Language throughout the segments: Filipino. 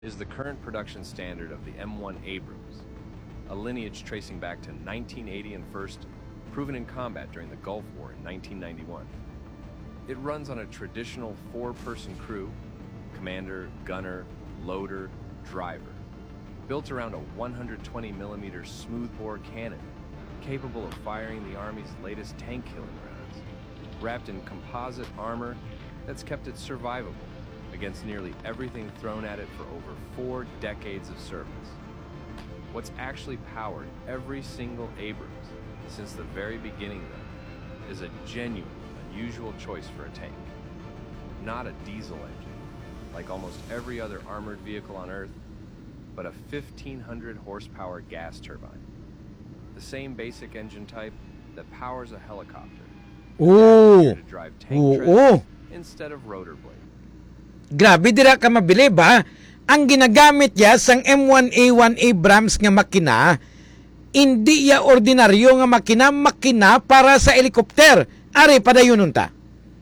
is the current production standard of the M1 Abrams, a lineage tracing back to 1980 and first proven in combat during the Gulf War in 1991. It runs on a traditional four-person crew, commander, gunner, loader, driver, built around a 120mm smoothbore cannon capable of firing the Army's latest tank-killing rounds, wrapped in composite armor that's kept it survivable against nearly everything thrown at it for over 4 decades of service. What's actually powered every single Abrams since the very beginning, though, is a genuine, unusual choice for a tank. Not a diesel engine, like almost every other armored vehicle on Earth, but a 1,500 horsepower gas turbine. The same basic engine type that powers a helicopter. Oh! To drive tank treads instead of rotor blade. Grabe dira ka mabili ba? Ang ginagamit ya sang M1A1 Abrams nga makina, hindi ya ordinaryo nga makina para sa helikopter. Ari padayon unta.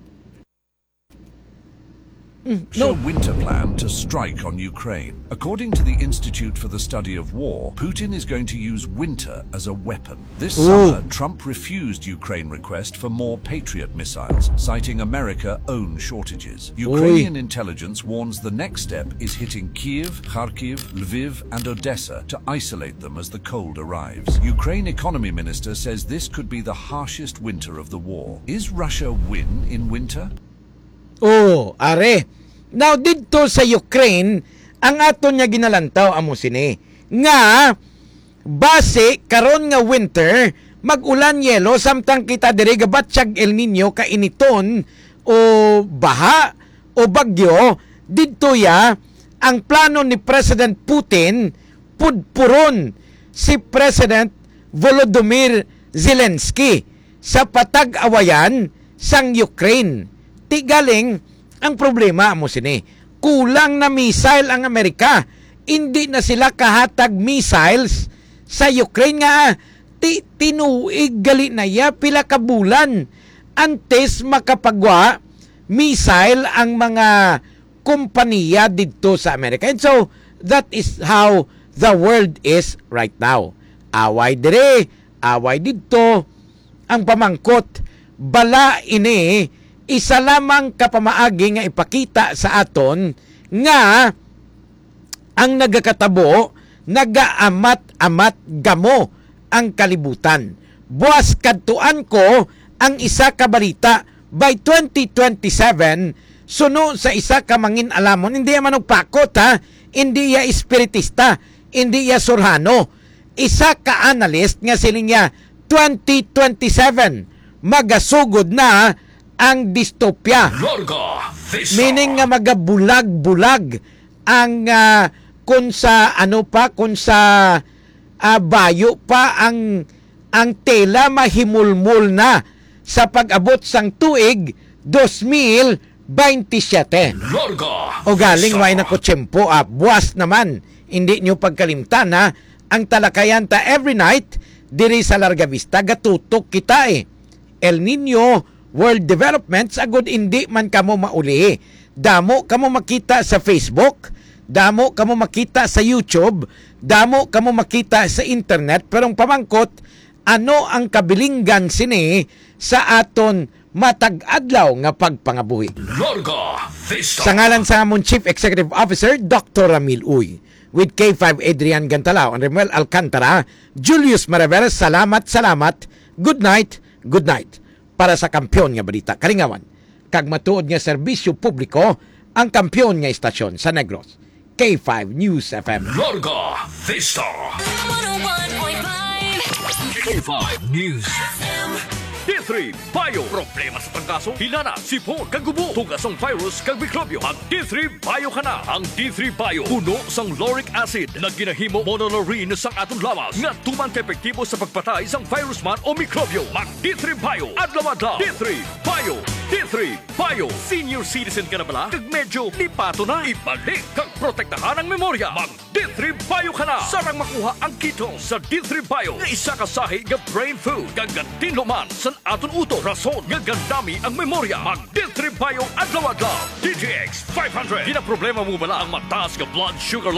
No winter plan to strike on Ukraine. According to the Institute for the Study of War, Putin is going to use winter as a weapon. This summer, Trump refused Ukraine request for more Patriot missiles, citing America-owned shortages. Ukrainian intelligence warns the next step is hitting Kyiv, Kharkiv, Lviv, and Odessa to isolate them as the cold arrives. Ukraine economy minister says this could be the harshest winter of the war. Is Russia win in winter? Are. Now, dito sa Ukraine, ang aton niya ginalantaw amo sini. Nga, base, karon nga winter, mag-ulan yelo, samtang kita diri gabatsyag El Nino kainiton, o baha, o bagyo, dito ya, ang plano ni President Putin, pudpuron si President Volodymyr Zelensky sa patag-awayan sang Ukraine. Tigaling, ang problema mo sini, kulang na missile ang Amerika. Hindi na sila kahatag missiles sa Ukraine nga. Tinuig gali na ya pila ka bulan antes makapagwa missile ang mga kompanya dito sa Amerika. And so, that is how the world is right now. Away dire, away dito, ang pamangkot, bala ini, isa lamang kapamaagi nga ipakita sa aton nga ang nagakatabo, nagaamat-amat gamo ang kalibutan. Buwas kadtuan ko ang isa ka balita by 2027 suno sa isa ka mangin alamon. Hindi ya manugpakot ha, hindi ya espiritista, hindi ya surhano. Isa ka analyst nga siling niya 2027 magasugod na ang dystopia. Meaning nga magabulag-bulag ang kung sa bayo pa ang tela mahimulmul na sa pag-abot sang tuig 2027. O galing way na kutsempo buwas naman. Hindi nyo pagkalimtan ha, ang talakayan ta every night diri sa Larga Vista gatutok kita El Nino World Development, agud hindi man kamo mauli. Damo kamo makita sa Facebook, damo kamo makita sa YouTube, damo kamo makita sa internet, pero ang pamangkot, ano ang kabilinggan sini sa aton matag-adlaw nga pagpangabuhi. Sa ngalan sa amon Chief Executive Officer, Dr. Ramil Uy, with K5 Adrian Gantalao and Remuel Alcantara, Julius Maraveras, salamat. Good night. Para sa kampyon nga balita kalingawan kag matuod nga serbisyo publiko ang kampyon nga istasyon sa Negros. K5 News FM. Larga Vista 101.5 K5 News FM. D3 Bio. Problema sa trangkaso, hinana, sipon, kagubo, tugasong virus, kag mikrobyo. Ang D3 Bio ka na. Ang D3 Bio, puno sang lauric acid na ginahimo monolaurin sang atong lawas nga tuman ka-epektibo sa pagpatay sang virus man o mikrobyo. Mag D3 Bio. Adlaw-adlaw. D3 Bio. D3 Bio. Senior citizen ka na bala? Kag medyo lipato na. Ibalik kag protektahan ang memorya. Mag D3 Bio ka na. Sarang makuha ang ketone sa D3 Bio. Nga isa ka sahi nga brain food. Gagantin luman san aton uto. Rason nga gandami ang memorya. Mag D3 Bio adlaw-adlaw. DTX 500. Gina problema mo bala ang mataas nga blood sugar